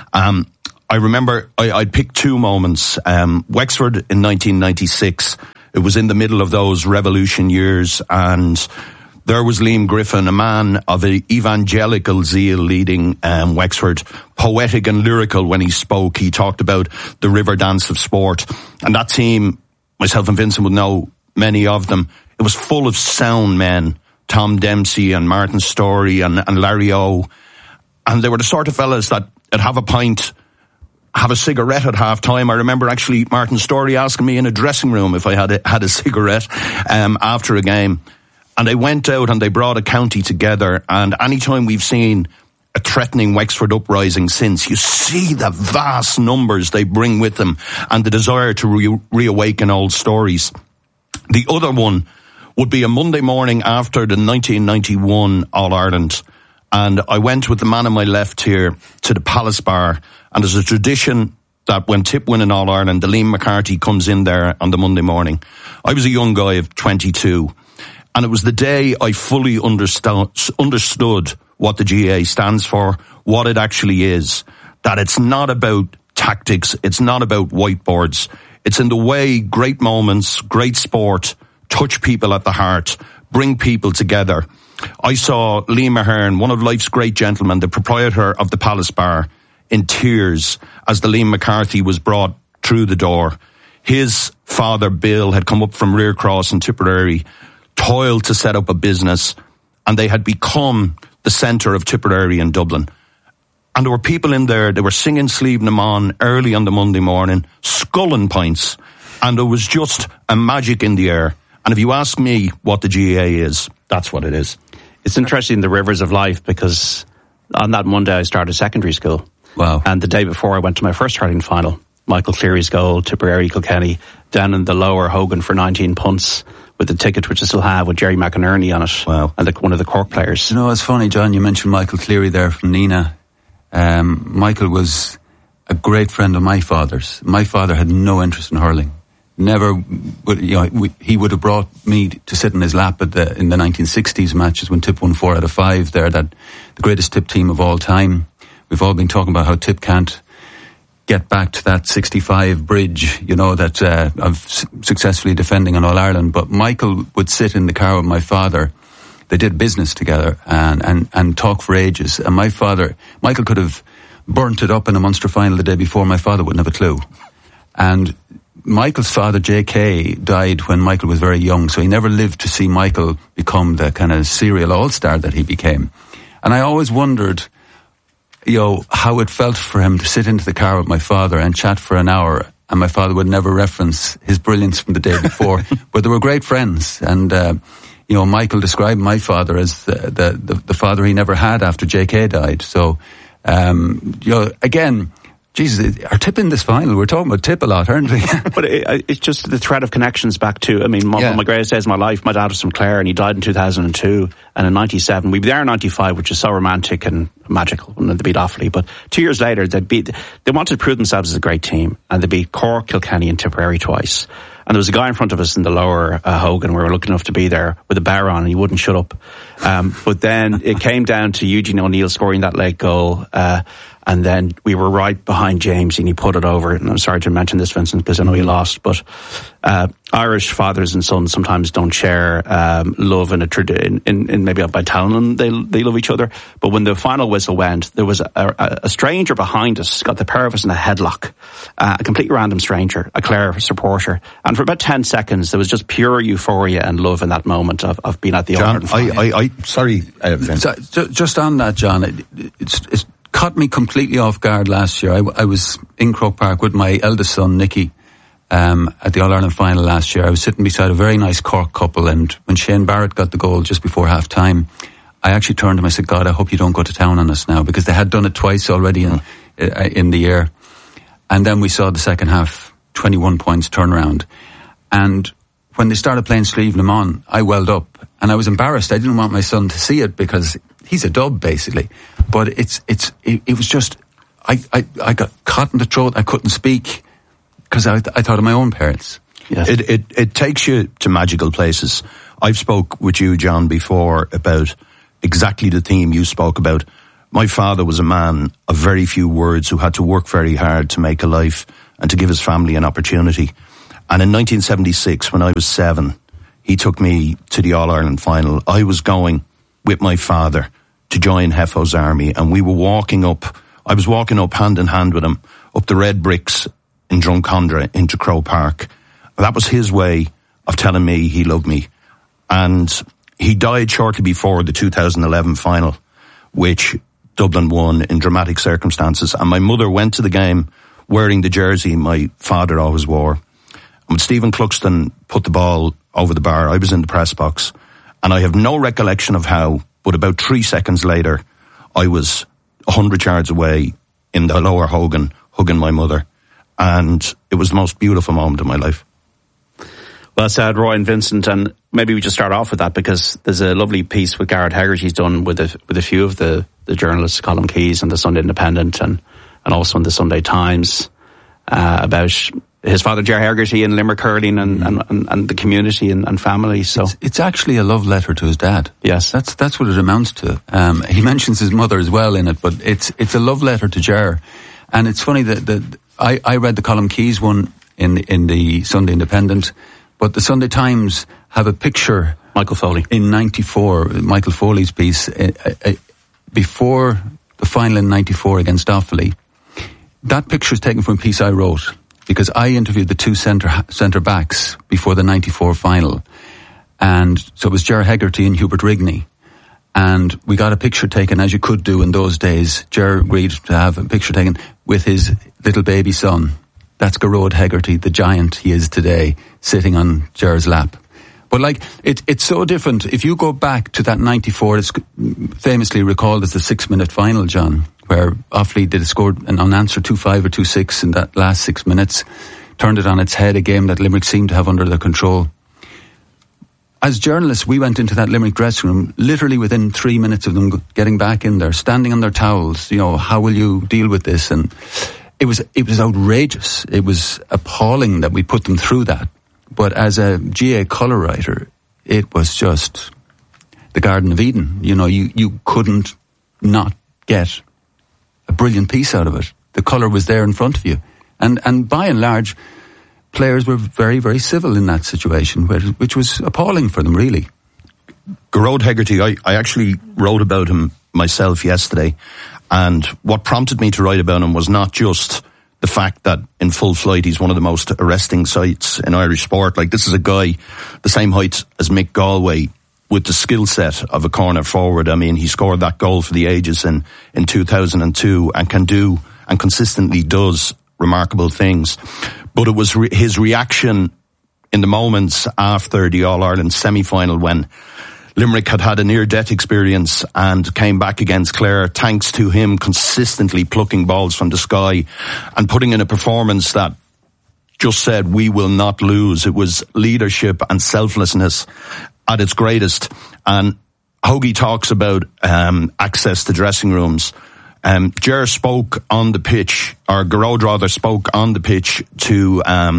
I remember I'd pick two moments. Wexford in 1996, it was in the middle of those revolution years, and there was Liam Griffin, a man of evangelical zeal leading Wexford, poetic and lyrical when he spoke. He talked about the river dance of sport. And that team, myself and Vincent would know many of them, it was full of sound men, Tom Dempsey and Martin Storey and Larry O. And they were the sort of fellas that would have a pint, have a cigarette at half time. I remember actually Martin Storey asking me in a dressing room if I had a cigarette after a game. And they went out and they brought a county together. And any time we've seen a threatening Wexford uprising since, you see the vast numbers they bring with them and the desire to reawaken old stories. The other one would be a Monday morning after the 1991 All-Ireland. And I went with the man on my left here to the Palace Bar. And there's a tradition that when Tip win an All-Ireland, the Liam McCarthy comes in there on the Monday morning. I was a young guy of 22. And it was the day I fully understood what the GAA stands for, what it actually is. That it's not about tactics, it's not about whiteboards. It's in the way great moments, great sport, touch people at the heart, bring people together. I saw Liam Ahern, one of life's great gentlemen, the proprietor of the Palace Bar, in tears as the Liam McCarthy was brought through the door. His father, Bill, had come up from Rearcross in Tipperary, toiled to set up a business, and they had become the centre of Tipperary and Dublin. And there were people in there, they were singing Sliabh na Món early on the Monday morning, sculling pints, and there was just a magic in the air. And if you ask me what the GAA is, that's what it is. It's interesting, the rivers of life, because on that Monday I started secondary school. Wow. And the day before I went to my first hurling final, Michael Cleary's goal, Tipperary, Kilkenny, down in the lower Hogan for 19 punts, with the ticket which I still have with Jerry McInerney on it. Wow. And one of the Cork players. You know, it's funny, John, you mentioned Michael Cleary there from Nina. Michael was a great friend of my father's. My father had no interest in hurling. Never, he would have brought me to sit in his lap in the 1960s matches when Tip won 4 out of 5 there, that the greatest Tip team of all time. We've all been talking about how Tip can't get back to that 65 bridge, that of successfully defending an All-Ireland. But Michael would sit in the car with my father. They did business together and talk for ages. And Michael could have burnt it up in a Munster final the day before. My father wouldn't have a clue. And Michael's father, J.K., died when Michael was very young, so he never lived to see Michael become the kind of serial all-star that he became. And I always wondered, how it felt for him to sit into the car with my father and chat for an hour, and my father would never reference his brilliance from the day before. But they were great friends, and Michael described my father as the father he never had after J.K. died. So, again, Jesus, our Tip in this final, we're talking about Tip a lot, aren't we? But it's just the thread of connections back to, one of my greatest days of my life, my dad was from Clare and he died in 2002, and in 97, we were there in 95, which is so romantic and magical when they beat Offaly, but 2 years later, they wanted to prove themselves as a great team, and they beat Cork, Kilkenny and Tipperary twice. And there was a guy in front of us in the lower Hogan, we were lucky enough to be there, with a bar on, and he wouldn't shut up. But then it came down to Eugene O'Neill scoring that late goal, and then we were right behind James and he put it over. And I'm sorry to mention this, Vincent, because I know he lost, but Irish fathers and sons sometimes don't share love in maybe by telling them they love each other. But when the final whistle went, there was a stranger behind us, got the pair of us in a headlock, a completely random stranger, a Clare supporter. And for about 10 seconds, there was just pure euphoria and love in that moment of being at the John, sorry, Vince. Just on that, John, it's caught me completely off guard last year. I was in Croke Park with my eldest son, Nicky, at the All-Ireland final last year. I was sitting beside a very nice Cork couple, and when Shane Barrett got the goal just before half-time, I actually turned to him, I said, God, I hope you don't go to town on us now, because they had done it twice already in the year. And then we saw the second half, 21 points turnaround. And when they started playing Slieve Le Mans, I welled up, and I was embarrassed. I didn't want my son to see it because he's a dub, basically. But it was just, I got caught in the throat. I couldn't speak because I thought of my own parents. Yes. It takes you to magical places. I've spoke with you, John, before about exactly the theme you spoke about. My father was a man of very few words who had to work very hard to make a life and to give his family an opportunity. And in 1976, when I was 7, he took me to the All-Ireland final. I was going with my father to join Heffo's army, and we were I was walking up hand in hand with him up the red bricks in Drumcondra into Croke Park. That was his way of telling me he loved me. And he died shortly before the 2011 final, which Dublin won in dramatic circumstances. And my mother went to the game wearing the jersey my father always wore. And when Stephen Cluxton put the ball over the bar, I was in the press box. And I have no recollection of how, but about 3 seconds later, I was 100 yards away in the Lower Hogan, hugging my mother. And it was the most beautiful moment of my life. Well said, Roy and Vincent, and maybe we just start off with that because there's a lovely piece with Garrett Hegarty's done with a few of the journalists, Colm Keys and the Sunday Independent and also in the Sunday Times, about his father, Ger Hegarty, and Limerick hurling and the community and family. So it's actually a love letter to his dad. Yes, that's what it amounts to. He mentions his mother as well in it, but it's a love letter to Ger. And it's funny that I read the Colm Keys one in the Sunday Independent. But the Sunday Times have a picture. Michael Foley. In 94, Michael Foley's piece, before the final in 94 against Offaly. That picture is taken from a piece I wrote because I interviewed the two centre backs before the 94 final. And so it was Ger Hegarty and Hubert Rigney. And we got a picture taken, as you could do in those days. Ger agreed to have a picture taken with his little baby son. That's Gearóid Hegarty, the giant he is today, sitting on Ger's lap. But it's so different. If you go back to that 94, it's famously recalled as the 6-minute final, John, where Offaly scored an unanswered 2-5 or 2-6 in that last 6 minutes, turned it on its head, a game that Limerick seemed to have under their control. As journalists, we went into that Limerick dressing room literally within 3 minutes of them getting back in there, standing on their towels. How will you deal with this? And it was outrageous. It was appalling that we put them through that. But as a GA colour writer, it was just the Garden of Eden. You couldn't not get a brilliant piece out of it. The colour was there in front of you. And by and large, players were very, very civil in that situation, which was appalling for them, really. Gearóid Hegarty, I actually wrote about him myself yesterday. And what prompted me to write about him was not just the fact that in full flight he's one of the most arresting sights in Irish sport. This is a guy the same height as Mick Galway with the skill set of a corner forward. I mean, he scored that goal for the ages in 2002 and can do and consistently does remarkable things. But it was his reaction in the moments after the All-Ireland semi-final when Limerick had a near-death experience and came back against Clare, thanks to him consistently plucking balls from the sky and putting in a performance that just said, we will not lose. It was leadership and selflessness at its greatest. And Hoagie talks about access to dressing rooms. Ger spoke on the pitch, or Gearóid rather spoke on the pitch to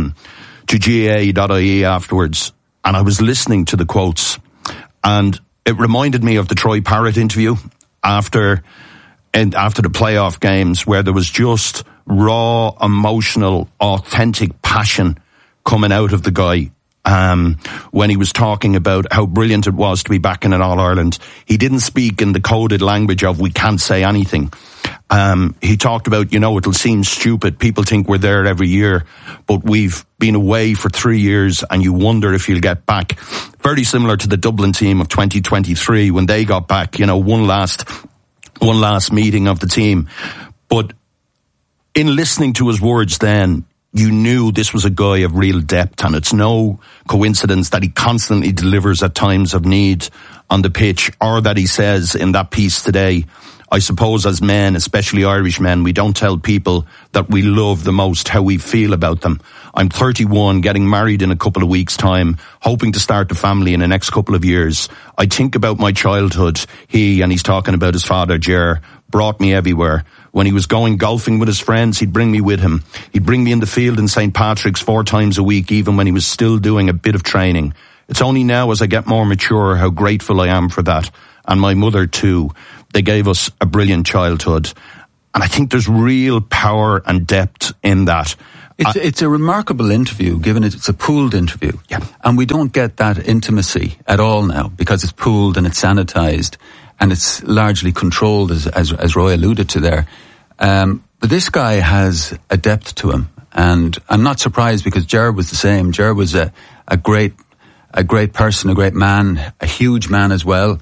GAA.ie afterwards. And I was listening to the quotes. And it reminded me of the Troy Parrott interview after the playoff games, where there was just raw, emotional, authentic passion coming out of the guy. When he was talking about how brilliant it was to be back in an All-Ireland. He didn't speak in the coded language of we can't say anything. He talked about, it'll seem stupid. People think we're there every year, but we've been away for 3 years and you wonder if you'll get back. Very similar to the Dublin team of 2023 when they got back, one last meeting of the team. But in listening to his words then, you knew this was a guy of real depth, and it's no coincidence that he constantly delivers at times of need on the pitch, or that he says in that piece today, I suppose as men, especially Irish men, we don't tell people that we love the most how we feel about them. I'm 31, getting married in a couple of weeks' time, hoping to start a family in the next couple of years. I think about my childhood. And he's talking about his father, Ger, brought me everywhere. When he was going golfing with his friends, he'd bring me with him. He'd bring me in the field in St. Patrick's 4 times a week, even when he was still doing a bit of training. It's only now as I get more mature how grateful I am for that. And my mother too. They gave us a brilliant childhood. And I think there's real power and depth in that. It's a remarkable interview, given it's a pooled interview. Yeah. And we don't get that intimacy at all now, because it's pooled and it's sanitized and it's largely controlled, as Roy alluded to there. But this guy has a depth to him. And I'm not surprised, because Ger was the same. Ger was a great person, a great man, a huge man as well.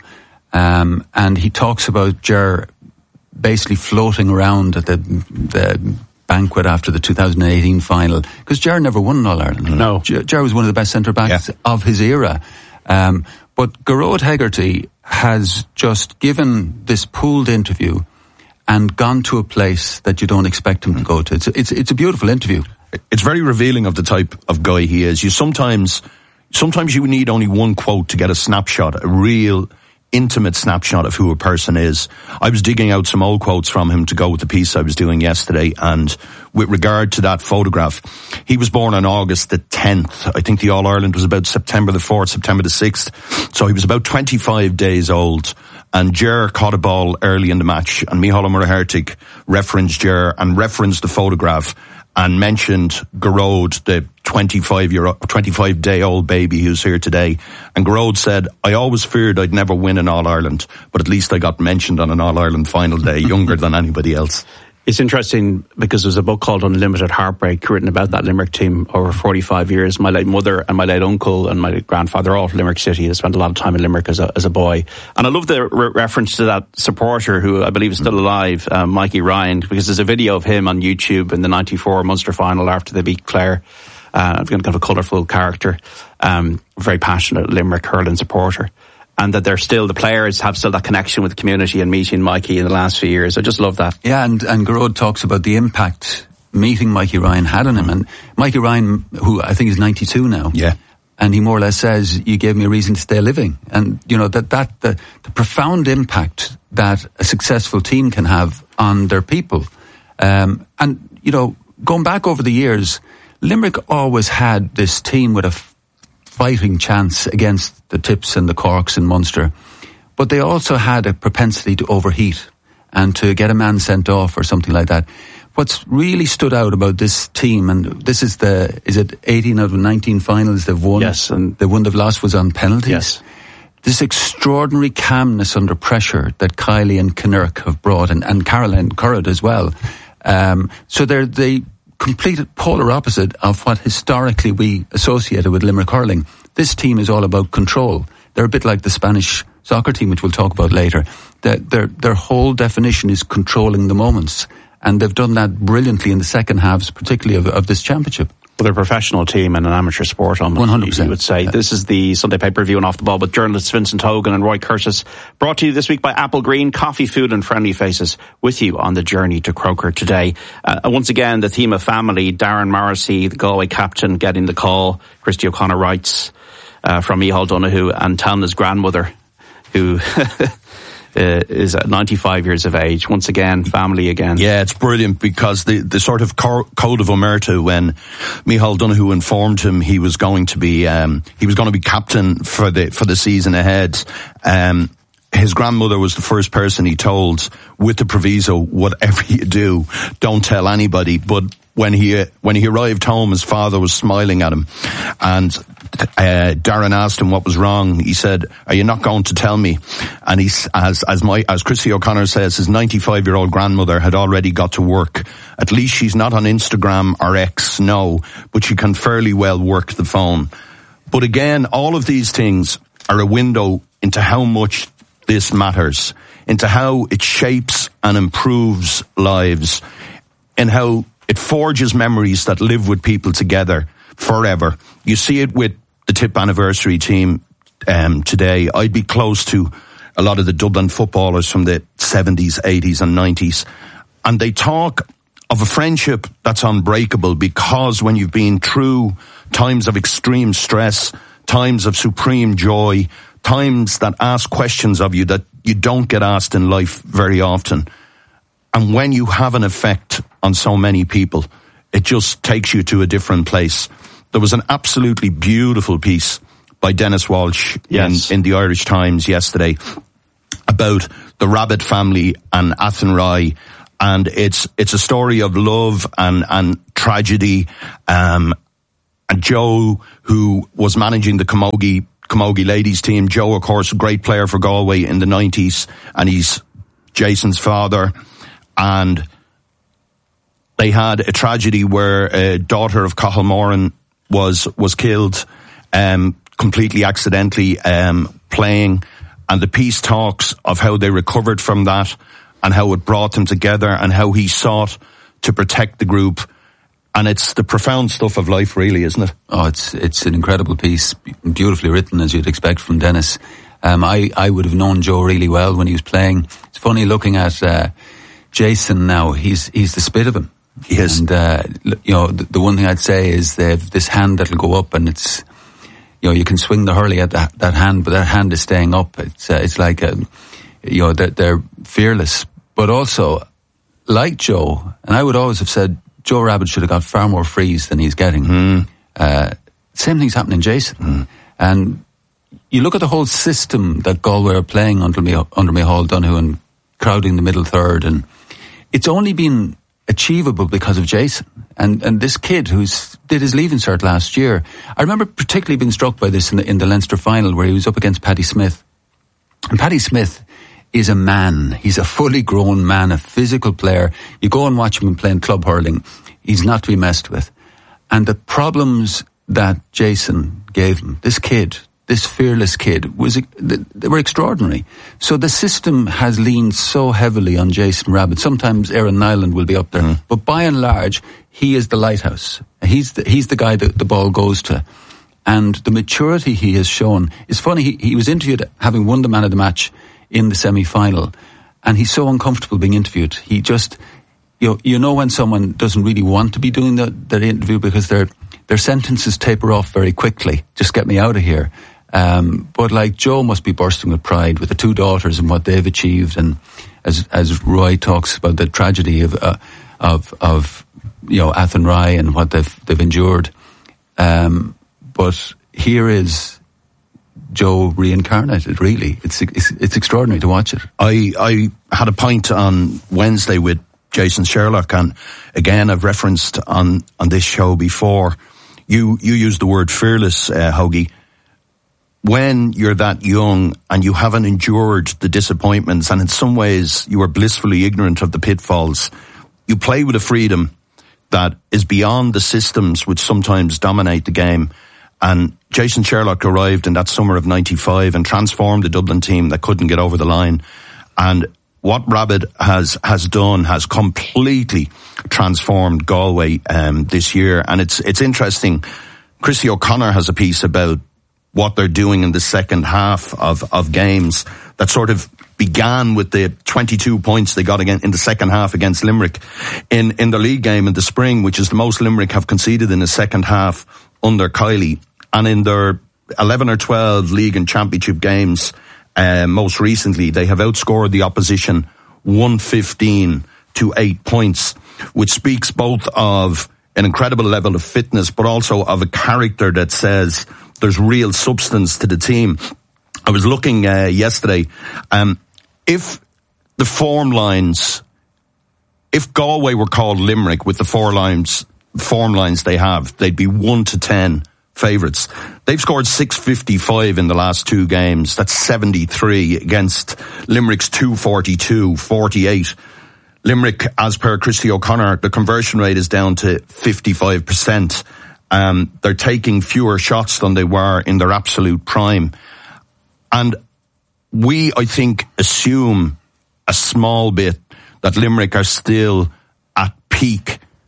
And he talks about Ger basically floating around at the banquet after the 2018 final, because Ger never won an All-Ireland. No. Ger was one of the best centre-backs of his era. But Gearóid Hegarty has just given this pooled interview and gone to a place that you don't expect him to go to. It's a beautiful interview. It's very revealing of the type of guy he is. Sometimes you need only one quote to get a snapshot, a real intimate snapshot of who a person is. I was digging out some old quotes from him to go with the piece I was doing yesterday, and with regard to that photograph, he was born on August the 10th. I think the All-Ireland was about September the 4th, September the 6th. So he was about 25 days old, and Ger caught a ball early in the match, and Micheál Ó Muircheartaigh referenced Ger and referenced the photograph and mentioned Gearóid, the 25-day-old baby who's here today. And Gearóid said, I always feared I'd never win an All-Ireland, but at least I got mentioned on an All-Ireland final day, younger than anybody else. It's interesting because there's a book called Unlimited Heartbreak written about that Limerick team over 45 years. My late mother and my late uncle and my grandfather, all from Limerick City. I spent a lot of time in Limerick as a boy. And I love the reference to that supporter who I believe is still alive, Mikey Ryan, because there's a video of him on YouTube in the 94 Munster final after they beat Clare. Kind of a colourful character, very passionate Limerick hurling supporter. And that the players have still that connection with the community and meeting Mikey in the last few years. I just love that. Yeah, and Gearóid talks about the impact meeting Mikey Ryan had on him. And Mikey Ryan, who I think is 92 now. Yeah. And he more or less says, you gave me a reason to stay living. And, you know, the profound impact that a successful team can have on their people. And, you know, going back over the years, Limerick always had this team with a fighting chance against the Tips and the Corks in Munster, but they also had a propensity to overheat and to get a man sent off or something like that. What's really stood out about this team, and this is 18 out of 19 finals they've won? Yes. And the one they've lost was on penalties. Yes. This extraordinary calmness under pressure that Kylie and Kinnerk have brought, and Caroline Currad as well. So they're the complete polar opposite of what historically we associated with Limerick hurling. This team is all about control. They're a bit like the Spanish soccer team, which we'll talk about later. Their whole definition is controlling the moments. And they've done that brilliantly in the second halves, particularly of this championship. Well, they're a professional team and an amateur sport, 100%. You would say. Yeah. This is the Sunday Paper Review and Off the Ball with journalists Vincent Hogan and Roy Curtis. Brought to you this week by Apple Green, coffee, food and friendly faces with you on the journey to Croker today. Once again, the theme of family, Darren Morrissey, the Galway captain, getting the call. Christy O'Connor writes from Micheál Donoghue, and telling his grandmother, who is at 95 years of age. Once again, family again. Yeah, it's brilliant because the sort of code of omerta when Micheál Donoghue informed him he was going to be captain for the season ahead. His grandmother was the first person he told, with the proviso, whatever you do, don't tell anybody. But when he arrived home, his father was smiling at him, and Darren asked him what was wrong. He said, "Are you not going to tell me?" And as Christy O'Connor says, his 95-year-old grandmother had already got to work. At least she's not on Instagram or X, no, but she can fairly well work the phone. But again, all of these things are a window into how much this matters, into how it shapes and improves lives, and how It forges memories that live with people together forever. You see it with the Tip anniversary team today. I'd be close to a lot of the Dublin footballers from the 70s, 80s and 90s. And they talk of a friendship that's unbreakable because when you've been through times of extreme stress, times of supreme joy, times that ask questions of you that you don't get asked in life very often. And when you have an effect on so many people, it just takes you to a different place. There was an absolutely beautiful piece by Dennis Walsh in the Irish Times yesterday about the Rabbit family and Athenry. And it's a story of love and tragedy. And Joe, who was managing the Camogie ladies team, Joe, of course, a great player for Galway in the 90s, and he's Jason's father. And they had a tragedy where a daughter of Cathal Moran was killed, completely accidentally, playing. And the piece talks of how they recovered from that and how it brought them together and how he sought to protect the group. And it's the profound stuff of life, really, isn't it? Oh, it's an incredible piece, beautifully written, as you'd expect from Dennis. I would have known Joe really well when he was playing. It's funny looking at Jason now. He's the spit of him. Yes. And the one thing I'd say is they have this hand that'll go up, and it's, you can swing the hurley at that hand, but that hand is staying up. It's like they're fearless, but also like Joe. And I would always have said Joe Rabbit should have got far more frees than he's getting. Same thing's happening, Jason. And you look at the whole system that Galway are playing under Micheál Donoghue and crowding the middle third, and it's only been achievable because of Jason. And this kid did his Leaving Cert last year. I remember particularly being struck by this in the Leinster final where he was up against Paddy Smith. And Paddy Smith is a man. He's a fully grown man, a physical player. You go and watch him playing club hurling. He's not to be messed with. And the problems that Jason gave him, this kid, this fearless kid, they were extraordinary. So the system has leaned so heavily on Jason Rabbit. Sometimes Aaron Nyland will be up there. But by and large, he is the lighthouse. He's the guy that the ball goes to. And the maturity he has shown is funny. He was interviewed having won the man of the match in the semi-final, and he's so uncomfortable being interviewed. He just, when someone doesn't really want to be doing that interview because their sentences taper off very quickly. Just get me out of here. But like Joe must be bursting with pride with the two daughters and what they've achieved, and as Roy talks about the tragedy of Athenry and what they've endured. But here is Joe reincarnated, really. It's extraordinary to watch it. I had a pint on Wednesday with Jason Sherlock, and again, I've referenced on this show before, you used the word fearless, Hoagie. When you're that young and you haven't endured the disappointments, and in some ways you are blissfully ignorant of the pitfalls, you play with a freedom that is beyond the systems which sometimes dominate the game. And Jason Sherlock arrived in that summer of 95 and transformed the Dublin team that couldn't get over the line. And what Rabbit has done has completely transformed Galway this year. And it's interesting. Christy O'Connor has a piece about what they're doing in the second half of games that sort of began with the 22 points they got again in the second half against Limerick in the league game in the spring, which is the most Limerick have conceded in the second half under Kiley. And in their 11 or 12 league and championship games, most recently, they have outscored the opposition 115 to 8 points, which speaks both of an incredible level of fitness, but also of a character that says there's real substance to the team. I was looking yesterday, if the form lines, if Galway were called Limerick with the form lines they have, they'd be 1 to 10 favourites. They've scored 655 in the last two games. That's 73 against Limerick's 242, 48. Limerick, as per Christy O'Connor, the conversion rate is down to 55%. They're taking fewer shots than they were in their absolute prime. And we, I think, assume a small bit that Limerick are still at peak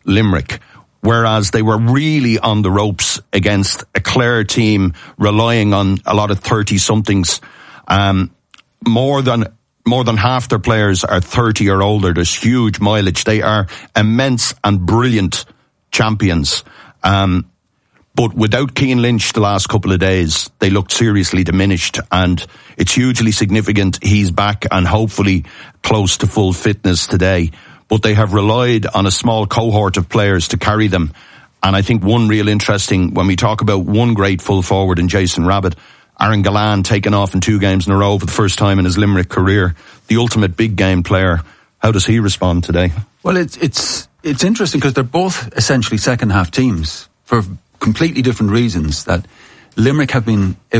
Limerick, whereas they were really on the ropes against a Clare team relying on a lot of 30-somethings. More than half their players are 30 or older. There's huge mileage. They are immense and brilliant champions. But without Cian Lynch the last couple of days, they looked seriously diminished, and it's hugely significant he's back and hopefully close to full fitness today. But they have relied on a small cohort of players to carry them. And I think one real interesting, when we talk about one great full forward in Jason Rabbit, Aaron Gillane taken off in 2 games in a row for the first time in his Limerick career, the ultimate big game player. How does he respond today? Well, it's interesting because they're both essentially second half teams for completely different reasons. That Limerick have been